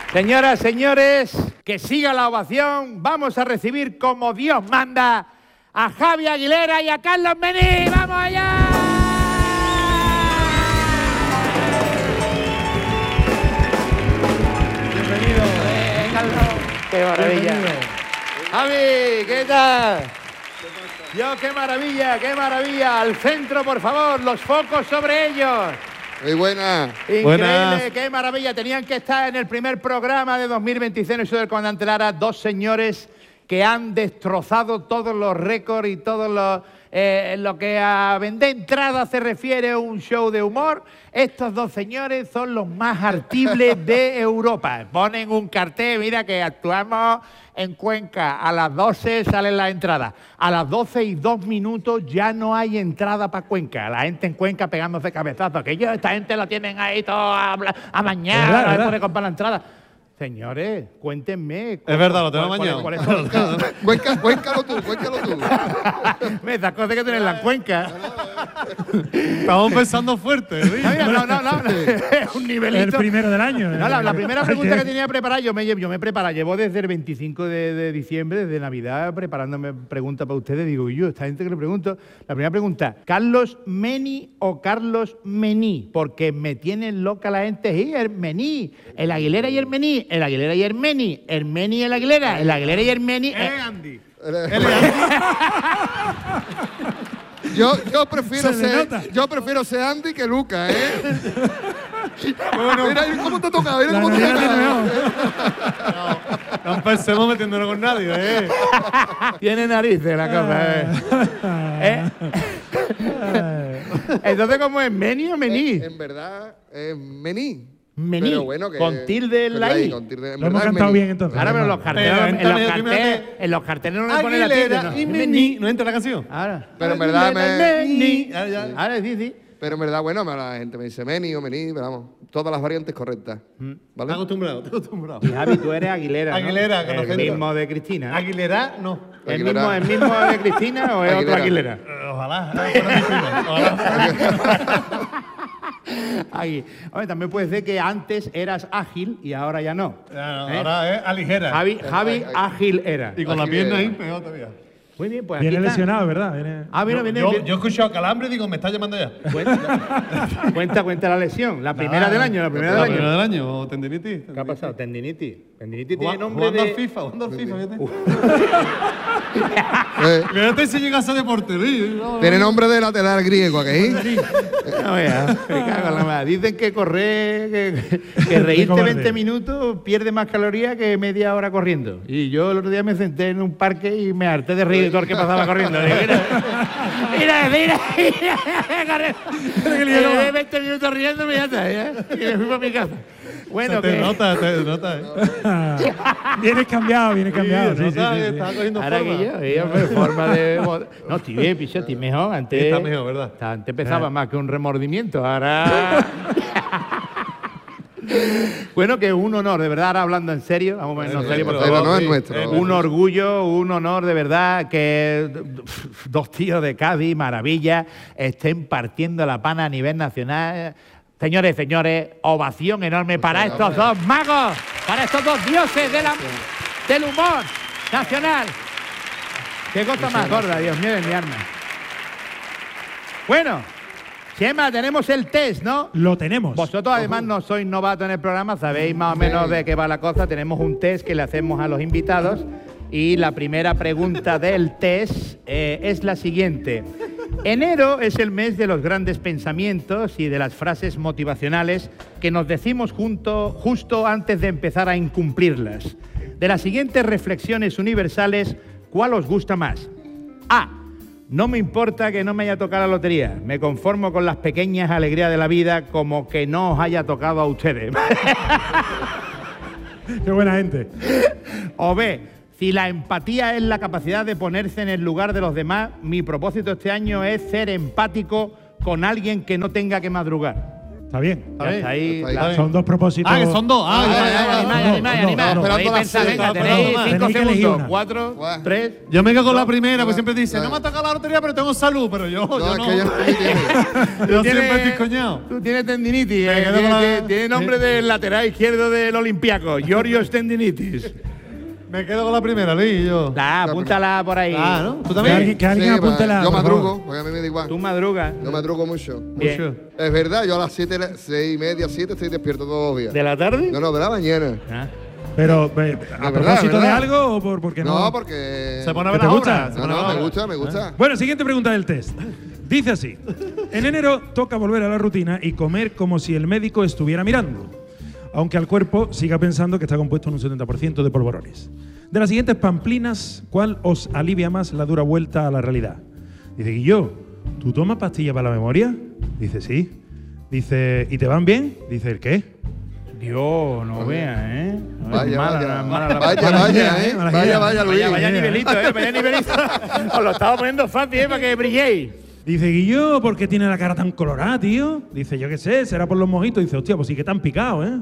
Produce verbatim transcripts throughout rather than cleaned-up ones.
Señoras, señores, que siga la ovación. Vamos a recibir como Dios manda a Javi Aguilera y a Carlos Mení. ¡Vamos allá! Bienvenido, eh, Carlos. ¡Qué maravilla! Bienvenido. Javi, ¿qué tal? Yo, qué maravilla, qué maravilla. Al centro, por favor, los focos sobre ellos. Muy buena. Increíble, Buenas. qué maravilla. Tenían que estar en el primer programa de dos mil veintiséis en el show del Comandante Lara, dos señores que han destrozado todos los récords y todo lo, eh, lo que a vender entradas se refiere a un show de humor. Estos dos señores son los más artibles de Europa. Ponen un cartel, mira que actuamos en Cuenca, a las doce salen las entradas. A las doce y dos minutos ya no hay entrada para Cuenca. La gente en Cuenca pegándose cabezazos. Que yo, esta gente la tienen ahí todo a, a mañana, no puede comprar la entrada. Señores, cuéntenme. Es verdad, lo tengo mañana. Cuénca, cuéncalo tú, cuéncalo tú. Esas cosas que tienen en la Cuenca. Estamos pensando fuerte. ¿Sí? No, no, no, no. Es un nivelito. El primero del año. No, la, la primera pregunta que tenía preparada, yo me, yo me prepara, llevo desde el veinticinco de, de diciembre, desde Navidad, preparándome preguntas para ustedes. Digo, yo, esta gente que le pregunto, la primera pregunta, ¿Carlos Mení o Carlos Mení? Porque me tienen loca la gente, sí, el Mení, el Aguilera y el Mení, el Aguilera y el Mení, el Mení y el Aguilera, el Aguilera y el Mení. Eh, Andy. Yo, yo prefiero Se le ser, nota. yo prefiero ser Andy que Luca, ¿eh? Bueno, Mira cómo te toca, mira La cómo te nariz la tiene toca. mejor. no empecemos metiéndonos con nadie, ¿eh? Tiene narices la cosa, ¿eh? ¿Eh? Entonces, ¿cómo es? ¿Mení o Mení? En, en verdad, es Mení. Mení, Pero bueno, que, con tilde en la que I. con tilde, en Lo hemos verdad es cantado Mení. bien entonces. Claro, pero los carteles, Pero, en, los entonces, carteles, imagínate, en los carteles no le ponen la tilde. Aguilera ¿no? y Mení. ¿No entra la canción? Ahora. Pero en verdad me- Mení. Ya, ya. Ahora sí, sí. Pero en verdad, bueno, la gente me dice Mení o Mení, pero vamos, todas las variantes correctas. Te ¿Vale? acostumbrado, te acostumbrado. Y Javi, tú eres Aguilera, ¿no? Aguilera, El conocido. mismo de Cristina. Aguilera, no. ¿El mismo, Aguilera. ¿El mismo de Cristina o es otro Aguilera. Aguilera? Eh, Ojalá. eh, fuera mi prima, ojalá. Ahí. Hombre, también puede ser que antes eras ágil y ahora ya no. Ya, no, ¿Eh? Ahora es aligera. Javi, Javi Ay, ay. ágil era. Y con la Aquí, pierna eh. ahí peor todavía. Muy bien, pues aquí Viene está. lesionado, ¿verdad? Viene... Ah, mira, Yo, viene, yo, viene- yo he escuchado calambre y digo, me está llamando ya. Cuenta, cuenta, cuenta la lesión. La primera Nada. del año, la primera La del primera año. del año, o tendinitis. ¿Qué ha pasado? Tendinitis. Tendinitis tiene Jugando, nombre jugando de... al FIFA, jugando al FIFA, fíjate. Eh, Fíjate si llegas a ese portería. No, tiene nombre de lateral griego, ¿aquí? No, vea, me cago en la madre. Dicen que correr, que, que reírte cobarde. veinte minutos pierde más calorías que media hora corriendo. Y yo el otro día me senté en un parque y me harté de reír de todo el que pasaba corriendo. Digo, mira, mira, mira, mira. Eh, veinte minutos riendo y ya está, ¿eh? Y me fui para mi casa. Bueno, te que... nota, te nota. ¿eh? Vienes cambiado, vienes cambiado. Sí, Sí, sí, nota sí, que sí. estaba cogiendo Ahora forma. que yo, yo me forma de... No, estoy bien, picho, estoy mejor. Antes, Sí, está mejor, ¿verdad? Antes pesaba más que un remordimiento, ahora... Bueno, que es un honor, de verdad, ahora hablando en serio, vamos a ponernos en serio, por El favor. honor es nuestro. Un orgullo, un honor de verdad que dos tíos de Cádiz, maravilla, estén partiendo la pana a nivel nacional. Señores, señores, ovación enorme para estos dos magos, para estos dos dioses de la- del humor nacional. Qué cosa más gorda, Dios mío de mi alma. Bueno, Chema, tenemos el test, ¿no? Lo tenemos. Vosotros además no sois novatos en el programa, sabéis más o menos de qué va la cosa. Tenemos un test que le hacemos a los invitados y la primera pregunta del test eh, es la siguiente. Enero es el mes de los grandes pensamientos y de las frases motivacionales que nos decimos junto, justo antes de empezar a incumplirlas. De las siguientes reflexiones universales, ¿cuál os gusta más? A. No me importa que no me haya tocado la lotería. Me conformo con las pequeñas alegrías de la vida como que no os haya tocado a ustedes. Qué buena gente. O B. Si la empatía es la capacidad de ponerse en el lugar de los demás, mi propósito este año es ser empático con alguien que no tenga que madrugar. Está bien. Está Ya bien. está ahí. Está ahí. claro. Son dos propósitos. Ah, que son dos. Ah, Ah, ya, ya, ya, ya, ya. Animal, no, animal, no, animal. no, Podéis esperando la pensar, C. venga, Perdón, tenéis perdón, cinco tenéis que elegir segundos. una. Cuatro, Guau. tres. Yo me quedo con la No, primera, no, porque siempre dicen, no. no me ha tocado la lotería, pero tengo salud. Pero yo No, yo es no. que yo no tiene. Yo Tienes- siempre estoy coñado. Tú tienes tendinitis. Me eh, quedo tiene, con la- tiene- tiene nombre Sí. del lateral izquierdo del Olympiacos. Giorgios tendinitis. Me quedo con la primera, Luis, yo. La, apúntala por ahí. Ah, ¿no? ¿Tú Que también? alguien, que alguien Sí, apunte va, la. Yo por madrugo, favor. porque a mí me da igual. Tú madrugas. Yo madrugo mucho. Bien. Mucho. Es verdad, yo a las siete, seis y media, siete estoy despierto todos los días. ¿De la tarde? No, no, de la mañana. Ah. Pero, eh, ¿a verdad, propósito de verdad. algo o por, porque no? No, porque. Se pone a ¿Que ver te las gusta? obras. se No, pone a ver no, las me obras. gusta, me gusta. Bueno, siguiente pregunta del test. Dice así. En enero toca volver a la rutina y comer como si el médico estuviera mirando, aunque al cuerpo siga pensando que está compuesto en un setenta por ciento de polvorones. De las siguientes pamplinas, ¿cuál os alivia más la dura vuelta a la realidad? Dice Guillo, ¿tú tomas pastillas para la memoria? Dice sí. Dice, ¿y te van bien? Dice, ¿el qué? Dios, no veas, ¿eh? No, Vaya, es mala, vaya. no es mala la- Vaya, Mala vaya, idea, eh. eh, mala Vaya, idea. vaya, Luis. Vaya, vaya nivelito, ¿eh? Vaya nivelito. Os lo estaba poniendo fácil, ¿eh? Para que brilléis. Dice Guillo, ¿por qué tiene la cara tan colorada, tío? Dice, yo qué sé, será por los mojitos. Dice, hostia, pues sí que tan picado, ¿eh?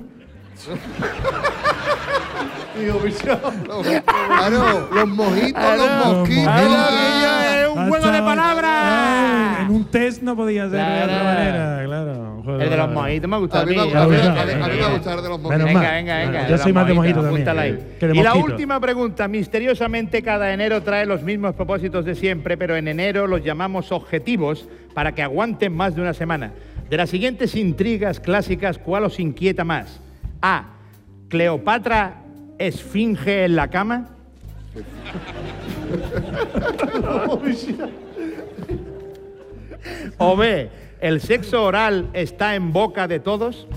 Digo, bicho. Claro, los mojitos, los mosquitos. Ay, mojitos. Guillo, es un Ah, juego de chaval. palabras. Eh, En un test no podía ser de Claro. otra manera, claro. un juego El de los palabras. mojitos me ha A gustado a mí mí. me gusta, Ya a mí- lo a sabes. mí- a mí me gusta el de los Menos mojitos. Venga, mal. venga, venga. Yo de soy los más de mojitos, mojito apúntala también. ahí. que de Y la mosquito. última pregunta. Misteriosamente, cada enero trae los mismos propósitos de siempre, pero en enero los llamamos objetivos para que aguanten más de una semana. De las siguientes intrigas clásicas, ¿cuál os inquieta más? A. ¿Cleopatra esfinge en la cama? O B. ¿El sexo oral está en boca de todos?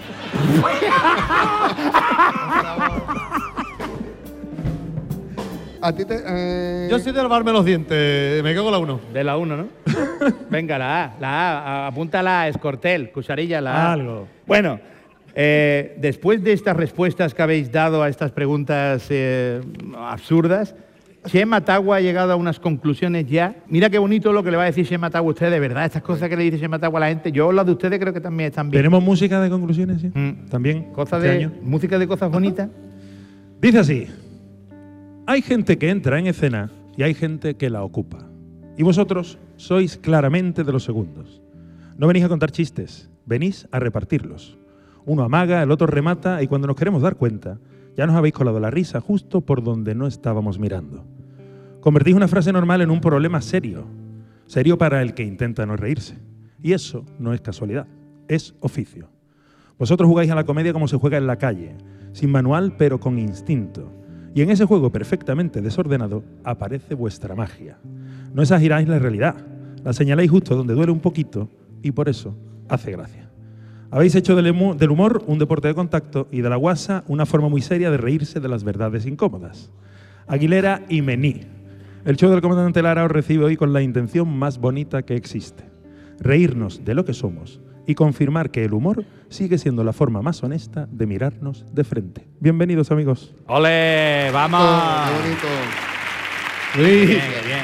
A ti te. eh, Yo soy de lavarme los dientes. Me quedo con la uno. De la uno, ¿no? Venga, la A, la A, apúntala a Escortel, Cucharilla, la A. Algo. Bueno, eh, después de estas respuestas que habéis dado a estas preguntas eh, absurdas, Chema Tagua ha llegado a unas conclusiones ya. Mira qué bonito lo que le va a decir Chema Tagua a ustedes, de verdad, estas cosas que le dice Chema Tagua a la gente, yo las de ustedes creo que también están bien. ¿Tenemos música de conclusiones? Sí? Mm. También. Cosas este de, año. música de cosas bonitas. Dice así. Hay gente que entra en escena y hay gente que la ocupa. Y vosotros sois claramente de los segundos. No venís a contar chistes, venís a repartirlos. Uno amaga, el otro remata y cuando nos queremos dar cuenta, ya nos habéis colado la risa justo por donde no estábamos mirando. Convertís una frase normal en un problema serio. Serio para el que intenta no reírse. Y eso no es casualidad, es oficio. Vosotros jugáis a la comedia como se juega en la calle, sin manual pero con instinto. Y en ese juego perfectamente desordenado aparece vuestra magia. No exageráis la realidad, la señaláis justo donde duele un poquito y por eso hace gracia. Habéis hecho del emu- del humor un deporte de contacto y de la guasa una forma muy seria de reírse de las verdades incómodas. Aguilera y Mení. El show del comandante Lara os recibe hoy con la intención más bonita que existe. Reírnos de lo que somos y confirmar que el humor sigue siendo la forma más honesta de mirarnos de frente. Bienvenidos, amigos. ¡Ole! ¡Vamos! Qué bonito. Luis, Bien, bien.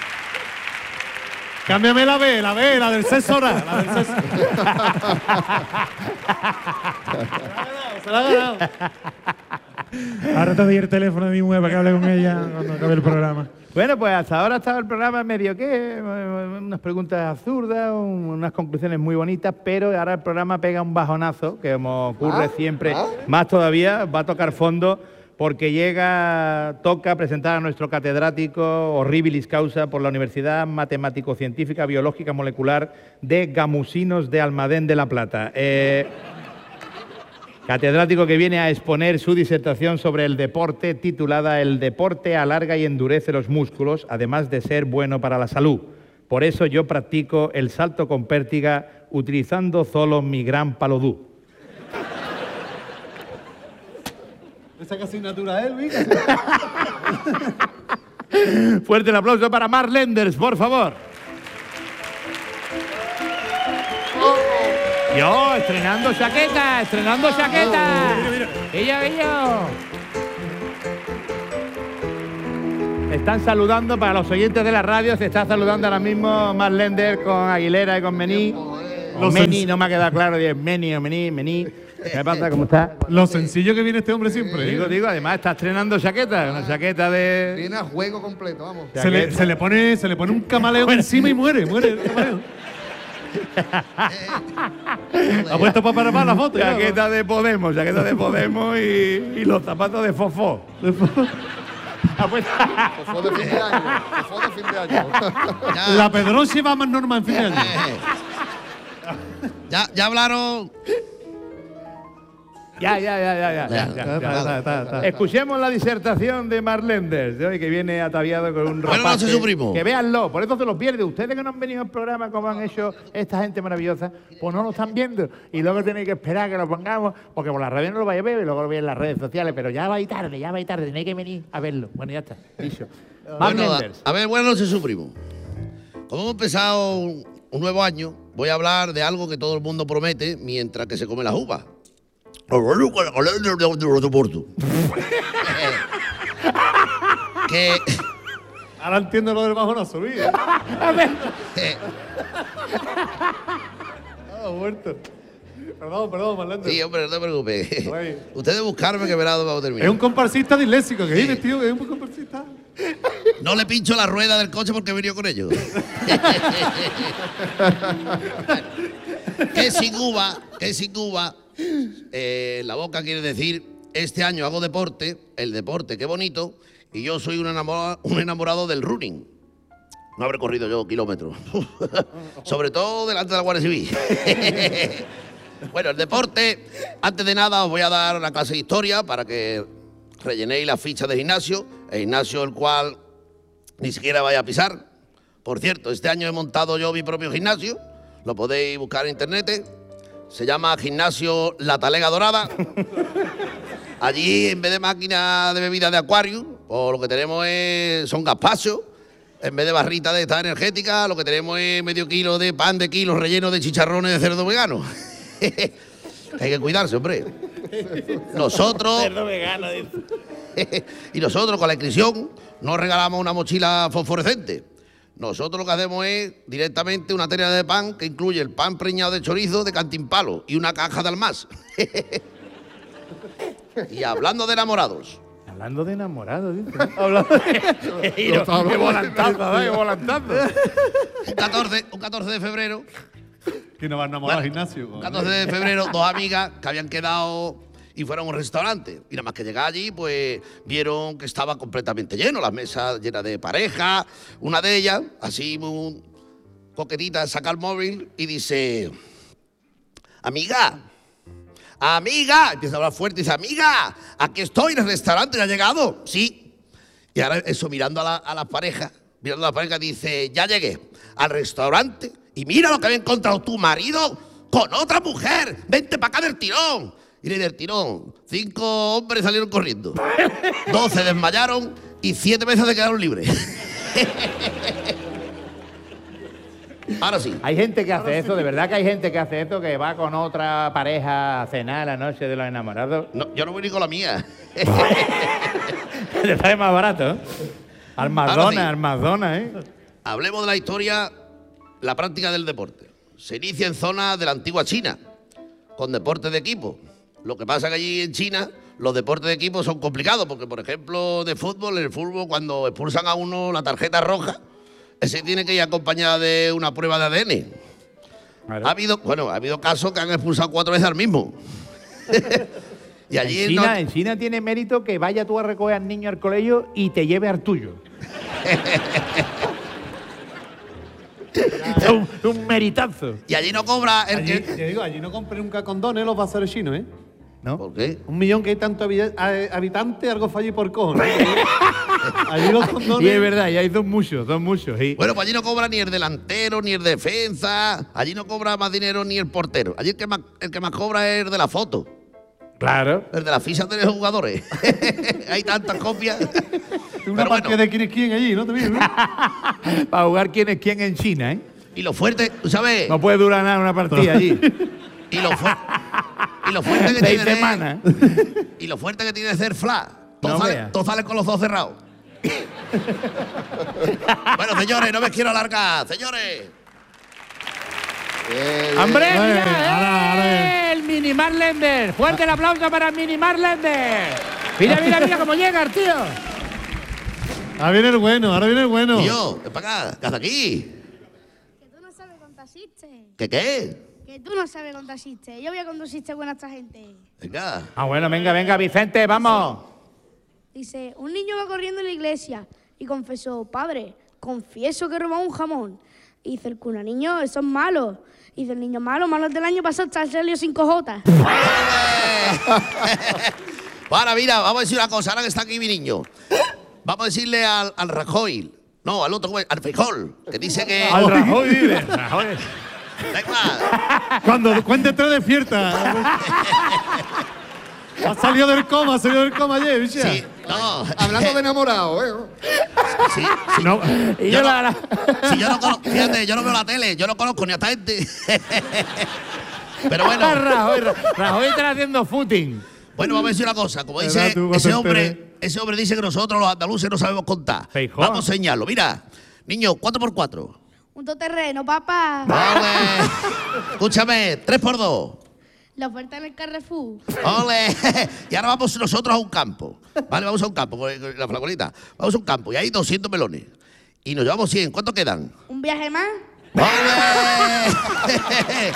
cámbiame la B, la B, la del sexo oral. La del sexo. Se la ha ganado. Ahora te doy el teléfono de mi mujer para que hable con ella cuando acabe el programa. Bueno, pues hasta ahora ha estado el programa medio que, eh, unas preguntas absurdas, un- unas conclusiones muy bonitas, pero ahora el programa pega un bajonazo, que como ocurre Ah, siempre, ah. más todavía, va a tocar fondo, porque llega, toca presentar a nuestro catedrático Horribilis Causa por la Universidad Matemático-Científica Biológica Molecular de Gamusinos de Almadén de la Plata. Eh, Catedrático que viene a exponer su disertación sobre el deporte titulada El deporte alarga y endurece los músculos, además de ser bueno para la salud. Por eso yo practico el salto con pértiga utilizando solo mi gran palodú. Esa casi asignatura es, Luis. Fuerte el aplauso para Mark Lenders, por favor. Yo, estrenando chaqueta, estrenando chaqueta. Ello, ello. Están saludando para los oyentes de la radio, se está saludando ahora mismo Mark Lenders con Aguilera y con Mení. Lo Meni, sens- no me ha quedado claro. Diez, Meni o Meni, Meni. ¿Qué pasa? ¿Cómo estás? Lo sencillo que viene este hombre siempre. Digo, ¿eh? digo, además está estrenando chaqueta, una chaqueta de... Viene a juego completo, vamos. Se le, se le pone, se le pone un camaleón encima y muere, muere el camaleón. Ha puesto para para la foto. ya, Chaqueta de Podemos, chaqueta de Podemos y, y los zapatos de Fofó. Ha puesto- Fue de fin de año. Fue de fin de año. Ya, La Pedroche va más normal en fin de año. eh, ya, ya hablaron. Ya, ya, ya, ya, ya. ya, ya, Está, ya. está, está, está. Escuchemos la disertación de Marlenders, de hoy que viene ataviado con un Buenas ropaje. noches, su primo. Que véanlo, por eso se lo pierde. Ustedes que no han venido al programa como han hecho esta gente maravillosa, pues no lo están viendo. Y luego tenéis que esperar que lo pongamos, porque por la radio no lo vais a ver y luego lo veis en las redes sociales. Pero ya va a ir tarde, ya va a ir tarde, tenéis que venir a verlo. Bueno, ya está, dicho. Bueno, a, Marlenders. a ver, buenas noches, su primo. Como hemos empezado un, un nuevo año, voy a hablar de algo que todo el mundo promete mientras que se come las uvas. que Ahora entiendo lo del bajonazo, ¿eh? eh, Ah, muerto. Perdón, perdón, Marlende. sí, hombre, no te preocupes. Ay. Ustedes buscarme que verá dónde vamos a terminar. Es un comparsista disléxico que viene, tío, es un comparsista. No le pincho la rueda del coche porque he venido con ellos. que sin uva, que sin uva, eh, la boca quiere decir, este año hago deporte, el deporte, qué bonito, y yo soy un enamorado, un enamorado del running. No habré corrido yo kilómetros. Sobre todo delante de la Guardia Civil. Bueno, el deporte, antes de nada os voy a dar una clase de historia para que rellenéis la ficha del gimnasio, el gimnasio el cual ni siquiera vaya a pisar. Por cierto, este año he montado yo mi propio gimnasio, lo podéis buscar en internet, se llama Gimnasio La Talega Dorada. Allí, en vez de máquina de bebida de acuario, pues lo que tenemos es, son gazpachos. En vez de barrita de esta energética, lo que tenemos es medio kilo de pan de kilo relleno de chicharrones de cerdo vegano. Hay que cuidarse, hombre. Nosotros, Cerdo vegano, dice. y nosotros con la inscripción no regalamos una mochila fosforescente. Nosotros lo que hacemos es directamente una tela de pan que incluye el pan preñado de chorizo de Cantimpalo y una caja de almás. Y hablando de enamorados, Hablando de enamorado, dice. Hablando de... Y no, qué volantazo, ¿eh? Qué volantazo. un catorce, un catorce de febrero, Que no va a enamorar al Bueno, gimnasio. un catorce de febrero, dos amigas que habían quedado y fueron a un restaurante. Y nada más que llegar allí, pues vieron que estaba completamente lleno, las mesas llenas de parejas. Una de ellas, así muy coquetita, saca el móvil y dice: amiga, amiga, empieza a hablar fuerte y dice: amiga, aquí estoy en el restaurante, ¿ya ha llegado? Sí. Y ahora eso, mirando a la, a las parejas, mirando a la pareja, dice: ya llegué al restaurante y mira lo que había encontrado tu marido con otra mujer, vente para acá del tirón. Y le del tirón, cinco hombres salieron corriendo, doce desmayaron y siete veces se quedaron libres. Ahora sí. Hay gente que hace eso, de verdad que hay gente que hace esto, que va con otra pareja a cenar la noche de los enamorados. No, yo no voy ni con la mía. Le sale más barato, ¿eh? Al Ahora Madonna, sí. al Madonna, ¿eh? Hablemos de la historia, la práctica del deporte. Se inicia en zonas de la antigua China, con deportes de equipo. Lo que pasa es que allí en China los deportes de equipo son complicados, porque por ejemplo de fútbol, en el fútbol cuando expulsan a uno la tarjeta roja, ese tiene que ir acompañada de una prueba de A D N. Claro. Ha habido, bueno, ha habido casos que han expulsado cuatro veces al mismo. Y allí En China, no- en China tiene mérito que vaya tú a recoger al niño al colegio y te lleve al tuyo. Es un, un meritazo. y allí no cobra el Allí, que. te digo, allí no compren nunca condones los bazares chinos, ¿eh? ¿No? ¿Por qué? Un millón que hay tanto habi- a- habitantes, algo falló por cojones. Allí los condones. Y es verdad, y hay dos muchos, dos muchos. Sí. Bueno, pues allí no cobra ni el delantero, ni el defensa. Allí no cobra más dinero ni el portero. Allí el que más, el que más cobra es el de la foto. Claro. El de las fichas de los jugadores. Hay tantas copias. Una Pero partida bueno, de quién es quién allí, ¿no? Te digo, ¿no? Para jugar quién es quién en China, ¿eh? y lo fuerte, ¿tú sabes? No puede durar nada una partida allí. Y lo, fu- y lo fuerte que Seis tiene de- semanas. y lo fuerte que tiene de ser flash. Todos No salen veas. todos salen con los ojos cerrados. Bueno, señores, no me quiero alargar. Señores. Bien, ¡Hombre, bien. mira! Bueno, ahora, ahora ¡eh! El Mini Marlender. Fuerte el aplauso para el Mini Marlender. Mira, mira, mira cómo llega el tío. Ahora viene el bueno, ahora viene el bueno. Y yo, ven para acá, ¿qué haces aquí? Que tú no sabes contar chistes. ¿Qué qué? Que tú no sabes contar chistes. Yo voy a contar chistes buenos a esta gente. Venga. Ah, bueno, venga, venga, Vicente, vamos. Dice, un niño va corriendo a la iglesia y confesó, padre, confieso que he robado un jamón. Y dice el cura, niño, eso es malo. Y dice el niño, malo, malo del año pasado, está salió cinco jotas. Para, mira, vamos a decir una cosa, ahora que está aquí mi niño. Vamos a decirle al, al Rajoy, no, al otro, ¿cómo es? Al Frijol, que dice que... Al Rajoy vive. Rajoy. Venga, Cuando cuente tres despierta. Ha salido del coma, ha salido del coma ayer, bicha. sí, no. Hablando de enamorado, ¿eh? Sí, sí. No, y Yo yo no- la, la- Si yo no conozco, fíjate, yo no veo la tele, yo no conozco ni a esta gente. Pero bueno, Rajoy, Ra- Rajoy está haciendo footing. bueno, vamos a decir una cosa. Como ¿Verdad dice tú, cuando ese te hombre, enteres? ese hombre dice que nosotros los andaluces no sabemos contar. Feijóo. Vamos a enseñarlo. Mira, niño, cuatro por cuatro. Un toterreno, papá. Ole. Escúchame, tres por dos. La oferta en el Carrefour. Ole. Y ahora vamos nosotros a un campo. Vale, vamos a un campo, con con la flacolita. Vamos a un campo y hay doscientos melones. Y nos llevamos cien. ¿Cuánto quedan? Un viaje más. ¡Ole!